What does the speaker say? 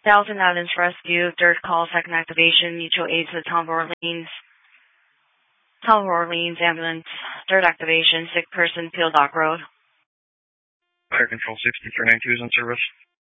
Thousand Islands Rescue, third call, second activation, mutual aid to the Town of Orleans. Town of Orleans ambulance, third activation, sick person, Peel Dock Road. Fire Control 63492 is on service.